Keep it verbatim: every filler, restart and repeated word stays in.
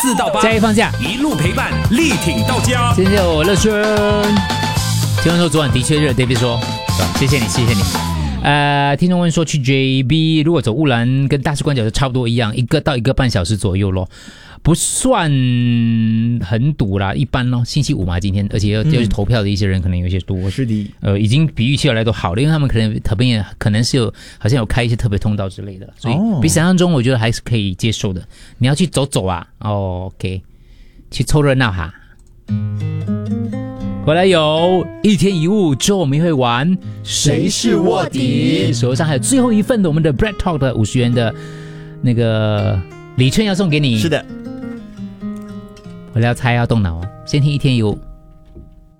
四到八， 假日放假一路陪伴，力挺到家。 今天我乐轩，听众说昨晚的确热 ，David 说，谢谢你，谢谢你。呃，听众问说去 J B 如果走乌兰跟大使馆角就差不多一样，一个到一个半小时左右咯，不算很堵啦，一般咯。星期五嘛，今天，而且要要去投票的一些人可能有些多， 是的， 呃，已经比预期来都好了，因为他们可能特别也可能是有好像有开一些特别通道之类的，所以比想象中我觉得还是可以接受的。你要去走走啊，哦 ，OK， 去凑热闹哈。回来有一天一物，之后我们会玩谁是卧底， 手上还有最后一份的我们的 Bread Talk 的五十元的那个礼券要送给你。 是的， 回来要猜要动脑哦，先听一天一物。